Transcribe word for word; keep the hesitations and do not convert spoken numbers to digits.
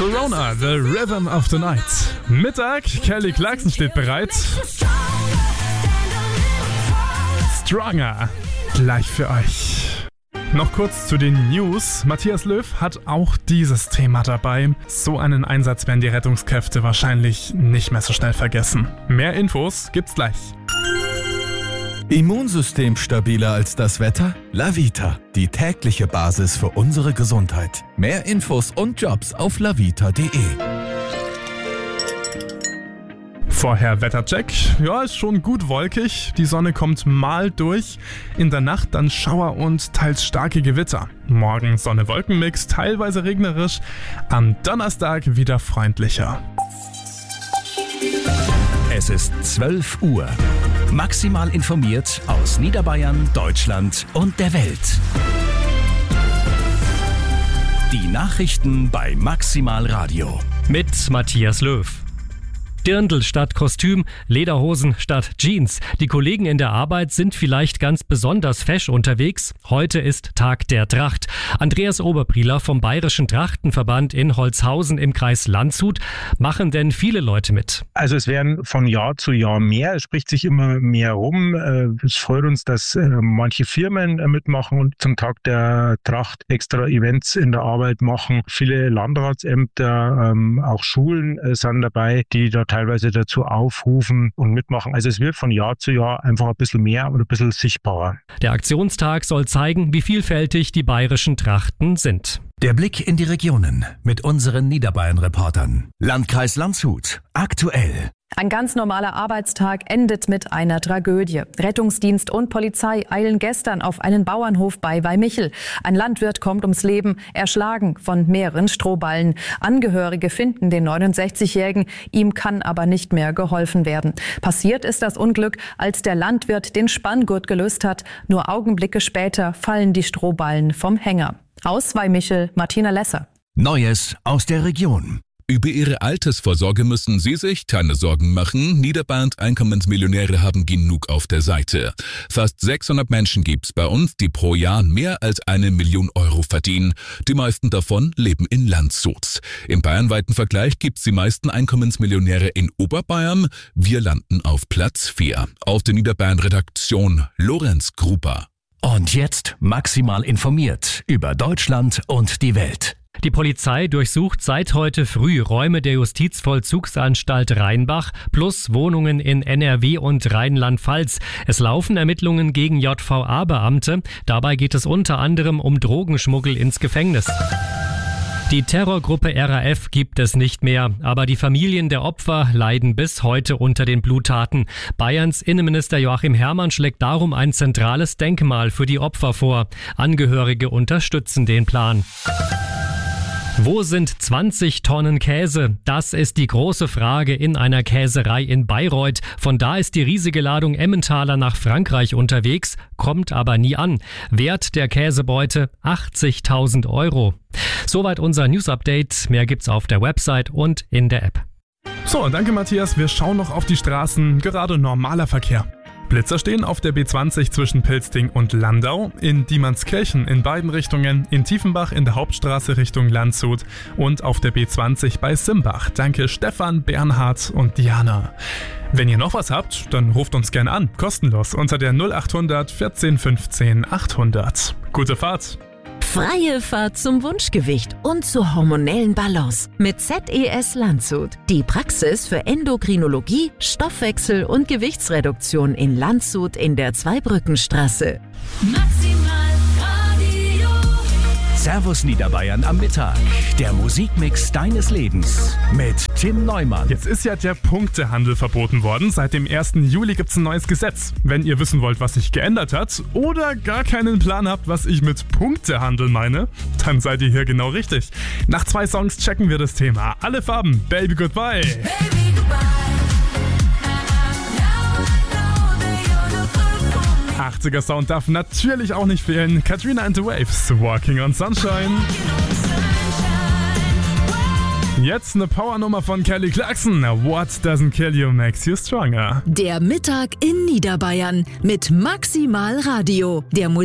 Verona, The Rhythm of the Night. Mittag, Kelly Clarkson steht bereit. Stronger, gleich für euch. Noch kurz zu den News. Matthias Löw hat auch dieses Thema dabei. So einen Einsatz werden die Rettungskräfte wahrscheinlich nicht mehr so schnell vergessen. Mehr Infos gibt's gleich. Immunsystem stabiler als das Wetter? Lavita, die tägliche Basis für unsere Gesundheit. Mehr Infos und Jobs auf lavita punkt de. Vorher Wettercheck. Ja, ist schon gut wolkig. Die Sonne kommt mal durch. In der Nacht dann Schauer und teils starke Gewitter. Morgen Sonne-Wolken-Mix, teilweise regnerisch. Am Donnerstag wieder freundlicher. Es ist zwölf Uhr. Maximal informiert aus Niederbayern, Deutschland und der Welt. Die Nachrichten bei Maximal Radio. Mit Matthias Löw. Dirndl statt Kostüm, Lederhosen statt Jeans. Die Kollegen in der Arbeit sind vielleicht ganz besonders fesch unterwegs. Heute ist Tag der Tracht. Andreas Oberbrieler vom Bayerischen Trachtenverband in Holzhausen im Kreis Landshut. Machen denn viele Leute mit? Also es werden von Jahr zu Jahr mehr. Es spricht sich immer mehr rum. Es freut uns, dass manche Firmen mitmachen und zum Tag der Tracht extra Events in der Arbeit machen. Viele Landratsämter, auch Schulen sind dabei, die da teilweise dazu aufrufen und mitmachen. Also es wird von Jahr zu Jahr einfach ein bisschen mehr und ein bisschen sichtbarer. Der Aktionstag soll zeigen, wie vielfältig die bayerischen Trachten sind. Der Blick in die Regionen mit unseren Niederbayern-Reportern. Landkreis Landshut. Aktuell. Ein ganz normaler Arbeitstag endet mit einer Tragödie. Rettungsdienst und Polizei eilen gestern auf einen Bauernhof bei Weimichel. Ein Landwirt kommt ums Leben, erschlagen von mehreren Strohballen. Angehörige finden den neunundsechzigjährigen, ihm kann aber nicht mehr geholfen werden. Passiert ist das Unglück, als der Landwirt den Spanngurt gelöst hat. Nur Augenblicke später fallen die Strohballen vom Hänger. Aus Weimichel, Martina Lesser. Neues aus der Region. Über ihre Altersvorsorge müssen Sie sich keine Sorgen machen. Niederbayern Einkommensmillionäre haben genug auf der Seite. Fast sechshundert Menschen gibt's bei uns, die pro Jahr mehr als eine Million Euro verdienen. Die meisten davon leben in Landshut. Im bayernweiten Vergleich gibt's die meisten Einkommensmillionäre in Oberbayern. Wir landen auf Platz vier. Aus der Niederbayern-Redaktion Lorenz Gruber. Und jetzt maximal informiert über Deutschland und die Welt. Die Polizei durchsucht seit heute früh Räume der Justizvollzugsanstalt Rheinbach plus Wohnungen in N R W und Rheinland-Pfalz. Es laufen Ermittlungen gegen J V A-Beamte. Dabei geht es unter anderem um Drogenschmuggel ins Gefängnis. Die Terrorgruppe R A F gibt es nicht mehr, aber die Familien der Opfer leiden bis heute unter den Bluttaten. Bayerns Innenminister Joachim Herrmann schlägt darum ein zentrales Denkmal für die Opfer vor. Angehörige unterstützen den Plan. Wo sind zwanzig Tonnen Käse? Das ist die große Frage in einer Käserei in Bayreuth. Von da ist die riesige Ladung Emmentaler nach Frankreich unterwegs, kommt aber nie an. Wert der Käsebeute achtzigtausend Euro. Soweit unser News-Update. Mehr gibt's auf der Website und in der App. So, danke Matthias. Wir schauen noch auf die Straßen. Gerade normaler Verkehr. Blitzer stehen auf der B zwanzig zwischen Pilsting und Landau, in Diemannskirchen in beiden Richtungen, in Tiefenbach in der Hauptstraße Richtung Landshut und auf der B zwanzig bei Simbach. Danke Stefan, Bernhard und Diana. Wenn ihr noch was habt, dann ruft uns gerne an, kostenlos unter der null achthundert vierzehn fünfzehn achthundert. Gute Fahrt! Freie Fahrt zum Wunschgewicht und zur hormonellen Balance mit Z E S Landshut. Die Praxis für Endokrinologie, Stoffwechsel und Gewichtsreduktion in Landshut in der Zweibrückenstraße. Maximal Radio. Servus Niederbayern am Mittag. Der Musikmix deines Lebens mit Tim Neumann. Jetzt ist ja der Punktehandel verboten worden. Seit dem ersten Juli gibt's ein neues Gesetz. Wenn ihr wissen wollt, was sich geändert hat oder gar keinen Plan habt, was ich mit Punktehandel meine, dann seid ihr hier genau richtig. Nach zwei Songs checken wir das Thema. Alle Farben, Baby Goodbye. Baby, goodbye. achtziger Sound darf natürlich auch nicht fehlen. Katrina and the Waves, Walking on Sunshine. Jetzt eine Powernummer von Kelly Clarkson. What doesn't kill you makes you stronger. Der Mittag in Niederbayern mit Maximal Radio. Der